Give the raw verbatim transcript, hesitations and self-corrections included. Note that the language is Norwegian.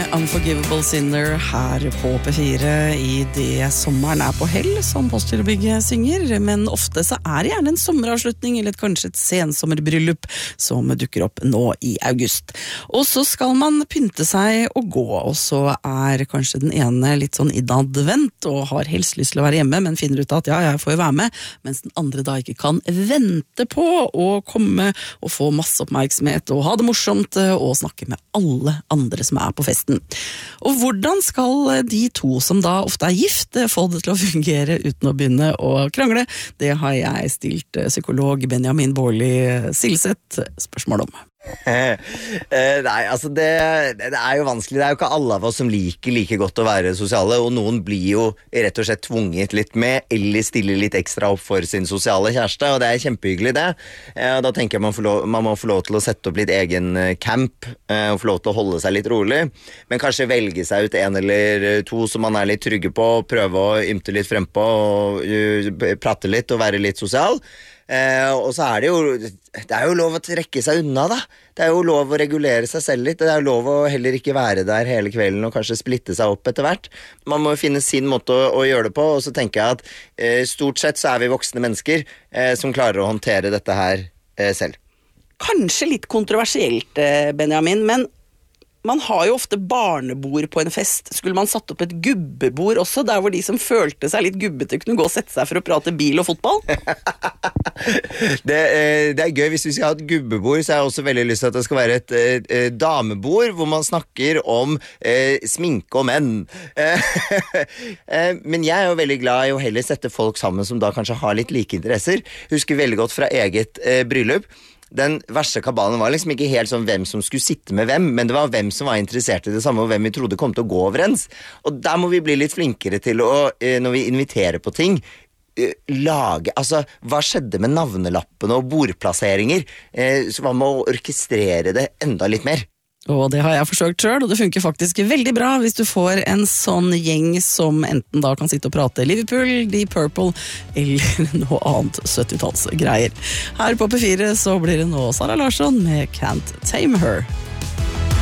Unforgivable Sinner her på P fire I det sommeren er på hell, som Postgirobygget synger, men ofte så er det gjerne en sommeravslutning eller et, kanskje et sensommerbryllup som dukker opp nå I august. Og så skal man pynte seg og gå, og så er kanskje den ene litt sånn innadvendt og har helst lyst til å være hjemme, men finner ut at ja, jeg får jo være med, mens den andre da ikke kan vente på å komme og få masse oppmerksomhet og ha det morsomt og snakke med alle andre som er på festen. Og hvordan skal de to som da ofte er gift få det til å fungere uten å begynne å krangle? Det har jeg stilt psykolog Benjamin Bårli Silseth spørsmål om. Nei, altså det, det er jo vanskelig. Det er jo ikke alle av oss som liker like godt å være sosiale, og noen blir jo rett og slett tvunget litt med, eller stiller litt ekstra opp for sin sosiale kjæreste, og det er kjempehyggelig det. Da tenker jeg man, får lov, man må få lov til å sette opp litt egen camp, og få lov til å holde seg litt rolig, men kanskje velge seg ut en eller to som man er litt trygge på, prøve å ymte litt frempå, og prate litt og være litt sosial. Eh, og så er det jo det er jo lov å trekke seg unna da det er jo lov å regulere seg selv litt det er jo lov å heller ikke være der hele kvelden og kanskje splitte seg opp etter hvert man må finne sin måte å, å gjøre det på og så tenker jeg at eh, stort sett så er vi voksne mennesker eh, som klarer å håndtere dette her eh, selv. Kanskje litt kontroversielt, Benjamin, men man har jo ofte barnebord på en fest. Skulle man satt opp et gubbebord også, der hvor de som følte seg litt gubbete kunne gå og sette seg for å prate bil og fotball? det, det er gøy. Hvis vi skal ha et gubbebord, så har jeg også veldig lyst til at det skal være et eh, damebord, hvor man snakker om eh, sminke og menn. Men jeg er jo veldig glad I å heller sette folk sammen som da kanskje har litt like interesser. Husker veldig godt fra eget eh, bryllup. Den verste kabalen var liksom ikke helt sånn hvem som skulle sitte med hvem, men det var hvem som var interessert I det samme, og hvem vi trodde kom til å gå overens. Og der må vi bli litt flinkere til å, når vi inviterer på ting, lage, altså, hva skjedde med navnelappene og bordplasseringer? Så man må orkestrere det enda litt mer. Og det har jeg forsøkt selv, og det funker faktisk veldig bra hvis du får en sånn gjeng som enten da kan sitte og prate Liverpool, Deep Purple eller noe annet syttitalls greier. Her på P fire så blir det nå Sara Larsson med Can't Tame Her.